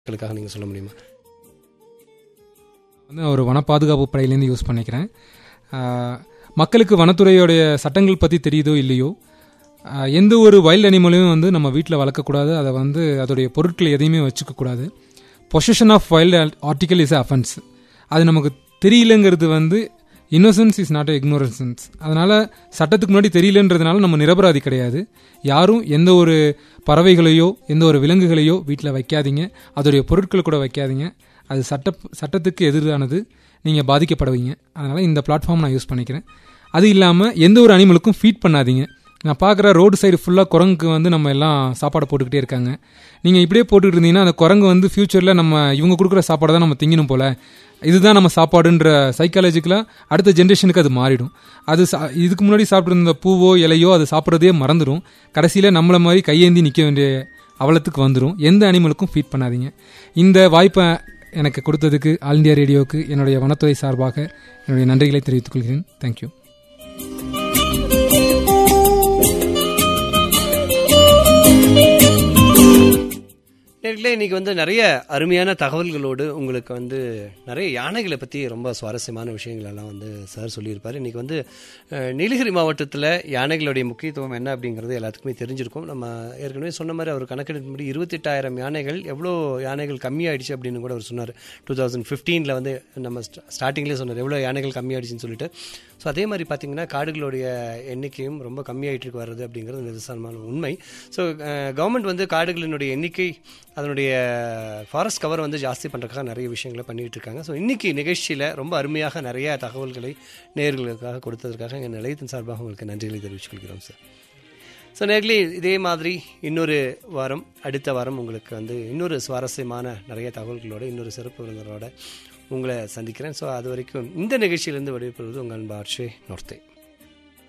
மக்களுக்காக நீங்கள் சொல்ல முடியுமா? ஒரு வன பாதுகாப்பு படையிலேருந்து யூஸ் பண்ணிக்கிறேன். மக்களுக்கு வனத்துறையோடைய சட்டங்கள் பற்றி தெரியுதோ இல்லையோ, எந்த ஒரு வைல்ட் அனிமலையும் நம்ம வீட்டில் வளர்க்கக்கூடாது. அதை அதோடைய பொருட்கள் எதையுமே வச்சுக்கக்கூடாது. Possession of wild article is offence. அது நமக்கு தெரியலங்கிறது இன்னோசன்ஸ் இஸ் நாட் இக்னோரன்ஸ். அதனால் சட்டத்துக்கு முன்னாடி தெரியலன்றதுனால நம்ம நிரபராதி கிடையாது. யாரும் எந்த ஒரு பறவைகளையோ எந்த ஒரு விலங்குகளையோ வீட்டில் வைக்காதீங்க. அதோடைய பொருட்கள் கூட வைக்காதீங்க. அது சட்டத்துக்கு எதிரானது. நீங்கள் பாதிக்கப்படுவீங்க. அதனால் இந்த பிளாட்ஃபார்ம் நான் யூஸ் பண்ணிக்கிறேன். அது இல்லாமல் எந்த ஒரு அனிமலுக்கும் ஃபீட் பண்ணாதீங்க. நான் பார்க்குற ரோடு சைடு ஃபுல்லாக குரங்குக்கு நம்ம எல்லாம் சாப்பாடு போட்டுக்கிட்டே இருக்காங்க. நீங்கள் இப்படியே போட்டுக்கிட்டு இருந்தீங்கன்னா அந்த குரங்கு ஃப்யூச்சரில் இவங்க கொடுக்குற சாப்பாடை தான் நம்ம திங்கணும் போல், இதுதான் நம்ம சாப்பாடுன்ற சைக்காலஜிக்கலாக அடுத்த ஜென்ரேஷனுக்கு அது மாறிடும். அது இதுக்கு முன்னாடி சாப்பிட்ருந்த பூவோ இலையோ அது சாப்பிட்றதே மறந்துடும். கடைசியில் நம்மளை மாதிரி கையேந்தி நிற்க வேண்டிய அவலத்துக்கு வந்துடும். எந்த அனிமலுக்கும் ஃபீட் பண்ணாதீங்க. இந்த வாய்ப்பை எனக்கு கொடுத்ததுக்கு ஆல் இண்டியா ரேடியோவுக்கு என்னுடைய வனத்துறை சார்பாக என்னுடைய நன்றிகளை தெரிவித்துக் கொள்கிறேன். தேங்க்யூ. நேர்களே, இன்றைக்கி நிறைய அருமையான தகவல்களோடு உங்களுக்கு நிறைய யானைகளை பற்றி ரொம்ப சுவாரஸ்யமான விஷயங்களெல்லாம் சார் சொல்லியிருப்பார். இன்றைக்கி நீலகிரி மாவட்டத்தில் யானைகளுடைய முக்கியத்துவம் என்ன அப்படிங்கிறது எல்லாத்துக்குமே தெரிஞ்சிருக்கும். நம்ம ஏற்கனவே சொன்ன மாதிரி அவர் கணக்கெடுப்படி 28,000 யானைகள், எவ்வளோ யானைகள் கம்மியாயிடுச்சு அப்படின்னு கூட அவர் சொன்னார். 2015 நம்ம ஸ்டார்டிங்லேயே சொன்னார் எவ்வளோ யானைகள் கம்மியாயிடுச்சுன்னு சொல்லிட்டு. ஸோ அதே மாதிரி பார்த்திங்கன்னா காடுகளுடைய எண்ணிக்கையும் ரொம்ப கம்மியாயிட்டு வருது அப்படிங்கிறது நிதர்சனமான உண்மை. ஸோ கவர்மெண்ட் காடுகளினுடைய எண்ணிக்கை, அதனுடைய ஃபாரஸ்ட் கவர் ஜாஸ்தி பண்ணுறதுக்காக நிறைய விஷயங்களை பண்ணிகிட்டு இருக்காங்க. ஸோ இன்றைக்கி நிகழ்ச்சியில் ரொம்ப அருமையாக நிறைய தகவல்களை நேயர்களுக்காக கொடுத்ததற்காக எங்கள் நிலையத்தின் சார்பாக உங்களுக்கு நன்றிகளை தெரிவித்துக் கொள்கிறோம் சார். ஸோ நேர்களே, இதே மாதிரி இன்னொரு வாரம், அடுத்த வாரம் உங்களுக்கு இன்னொரு சுவாரஸ்யமான நிறைய தகவல்களோட இன்னொரு சிறப்பு விருந்தினரோட உங்களை சந்திக்கிறேன். ஸோ அது வரைக்கும் இந்த நிகழ்ச்சியிலேருந்து விடைபெறுவது உங்கள் அன்பு ஆர்ஷே நோர்த்தே.